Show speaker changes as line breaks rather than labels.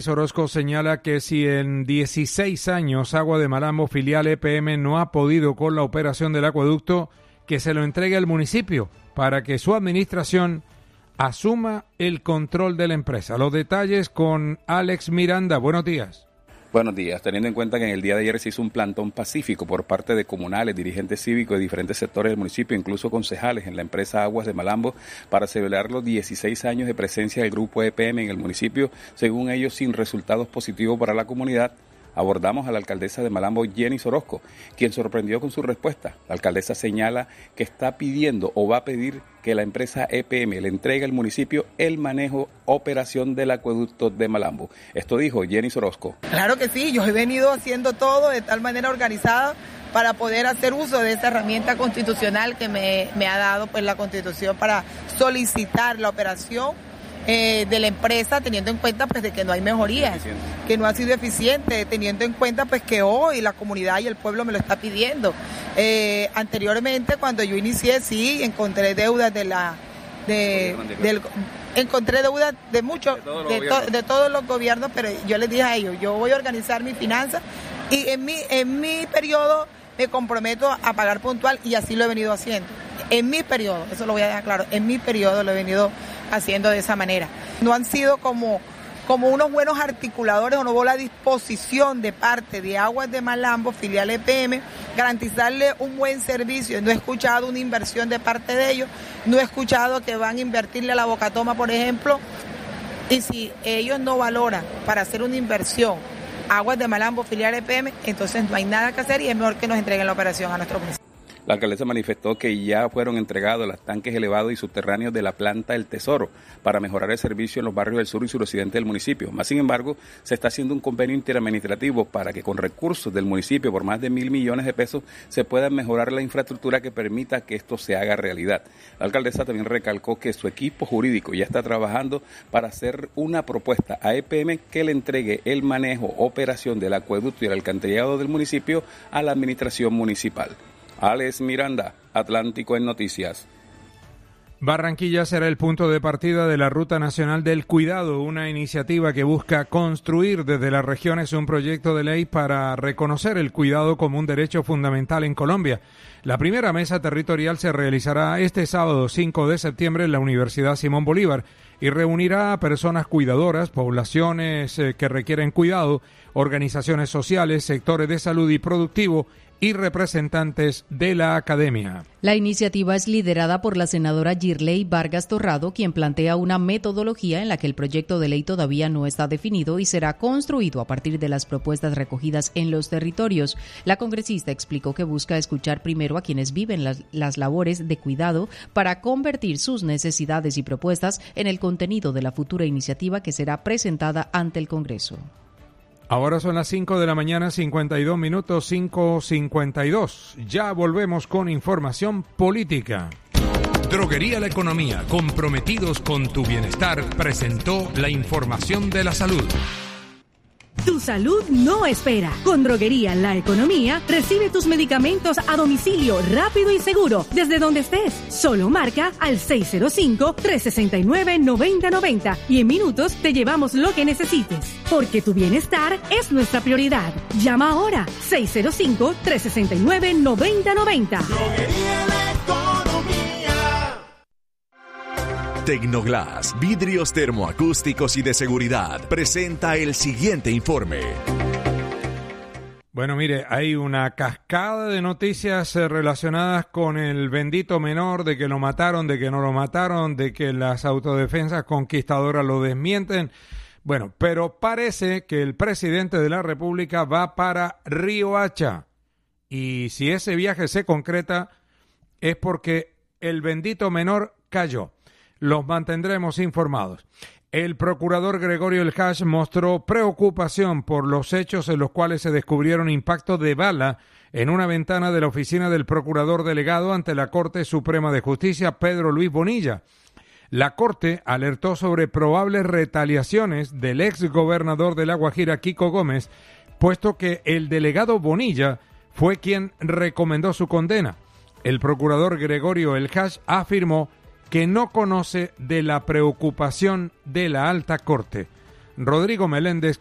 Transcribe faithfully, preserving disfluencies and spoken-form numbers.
Orozco señala que si en dieciséis años Agua de Malambo, filial E P M, no ha podido con la operación del acueducto, que se lo entregue al municipio para que su administración asuma el control de la empresa. Los detalles con Alex Miranda. Buenos días.
Buenos días. Teniendo en cuenta que en el día de ayer se hizo un plantón pacífico por parte de comunales, dirigentes cívicos de diferentes sectores del municipio, incluso concejales en la empresa Aguas de Malambo, para celebrar los dieciséis años de presencia del grupo E P M en el municipio, según ellos sin resultados positivos para la comunidad, abordamos a la alcaldesa de Malambo, Jenny Orozco, quien sorprendió con su respuesta. La alcaldesa señala que está pidiendo o va a pedir que la empresa E P M le entregue al municipio el manejo, operación del acueducto de Malambo. Esto dijo Jenny Orozco.
Claro que sí, yo he venido haciendo todo de tal manera organizada para poder hacer uso de esta herramienta constitucional que me, me ha dado pues la Constitución para solicitar la operación Eh, de la empresa, teniendo en cuenta pues de que no hay mejorías, que no ha sido eficiente, teniendo en cuenta pues que hoy la comunidad y el pueblo me lo está pidiendo. Eh, anteriormente, cuando yo inicié, sí, encontré deudas de la de, del, encontré deudas de muchos, de, todo de, to, de todos los gobiernos, pero yo les dije a ellos, yo voy a organizar mis finanzas y en mi, en mi periodo me comprometo a pagar puntual, y así lo he venido haciendo. En mi periodo, eso lo voy a dejar claro, en mi periodo lo he venido haciendo de esa manera. No han sido como, como unos buenos articuladores, o no hubo la disposición de parte de Aguas de Malambo, filial E P M, garantizarle un buen servicio. No he escuchado una inversión de parte de ellos, no he escuchado que van a invertirle a la Bocatoma, por ejemplo, y si ellos no valoran para hacer una inversión Aguas de Malambo, filial E P M, entonces no hay nada que hacer y es mejor que nos entreguen la operación a nuestro municipio.
La alcaldesa manifestó que ya fueron entregados los tanques elevados y subterráneos de la planta El Tesoro para mejorar el servicio en los barrios del sur y suroccidente del municipio. Más sin embargo, se está haciendo un convenio interadministrativo para que con recursos del municipio por más de mil millones de pesos se pueda mejorar la infraestructura que permita que esto se haga realidad. La alcaldesa también recalcó que su equipo jurídico ya está trabajando para hacer una propuesta a E P M que le entregue el manejo, operación del acueducto y el alcantarillado del municipio a la administración municipal. Alex Miranda, Atlántico en Noticias.
Barranquilla será el punto de partida de la Ruta Nacional del Cuidado, una iniciativa que busca construir desde las regiones un proyecto de ley para reconocer el cuidado como un derecho fundamental en Colombia. La primera mesa territorial se realizará este sábado cinco de septiembre en la Universidad Simón Bolívar y reunirá a personas cuidadoras, poblaciones eh, que requieren cuidado, organizaciones sociales, sectores de salud y productivo y representantes de la academia.
La iniciativa es liderada por la senadora Girley Vargas Torrado, quien plantea una metodología en la que el proyecto de ley todavía no está definido y será construido a partir de las propuestas recogidas en los territorios. La congresista explicó que busca escuchar primero a quienes viven las, las labores de cuidado para convertir sus necesidades y propuestas en el contenido de la futura iniciativa que será presentada ante el Congreso.
Ahora son las cinco de la mañana, cincuenta y dos minutos, cinco cincuenta y dos. Ya volvemos con información política.
Droguería La Economía, comprometidos con tu bienestar, presentó la información de la salud.
Tu salud no espera. Con Droguería La Economía, recibe tus medicamentos a domicilio rápido y seguro, desde donde estés. Solo marca al seis cero cinco, tres seis nueve, nueve cero nueve cero y en minutos te llevamos lo que necesites. Porque tu bienestar es nuestra prioridad. Llama ahora, seis cero cinco, tres seis nueve, nueve cero nueve cero.
Droguería La Economía.
Tecnoglass, vidrios termoacústicos y de seguridad, presenta el siguiente informe.
Bueno, mire, hay una cascada de noticias relacionadas con el bendito menor, de que lo mataron, de que no lo mataron, de que las autodefensas conquistadoras lo desmienten. Bueno, pero parece que el presidente de la República va para Riohacha. Y si ese viaje se concreta, es porque el bendito menor cayó. Los mantendremos informados. El procurador Gregorio El Hach mostró preocupación por los hechos en los cuales se descubrieron impactos de bala en una ventana de la oficina del procurador delegado ante la Corte Suprema de Justicia, Pedro Luis Bonilla. La Corte alertó sobre probables retaliaciones del ex gobernador de La Guajira, Kiko Gómez, puesto que el delegado Bonilla fue quien recomendó su condena. El procurador Gregorio El Hach afirmó que no conoce de la preocupación de la alta corte. Rodrigo Meléndez